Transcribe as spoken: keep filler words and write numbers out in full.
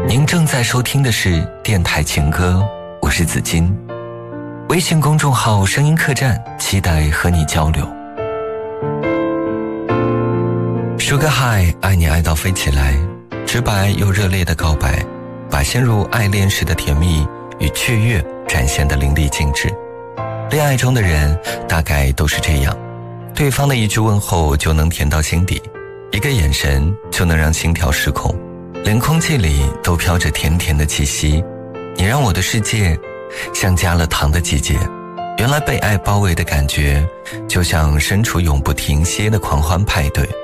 您正在收听的是电台情歌，我是子金。微信公众号声音客栈，期待和你交流。Sugar High， 爱你爱到飞起来，直白又热烈的告白，把陷入爱恋时的甜蜜与雀跃展现得淋漓尽致。恋爱中的人大概都是这样，对方的一句问候就能甜到心底，一个眼神就能让心跳失控，连空气里都飘着甜甜的气息。你让我的世界像加了糖的季节，原来被爱包围的感觉就像身处永不停歇的狂欢派对。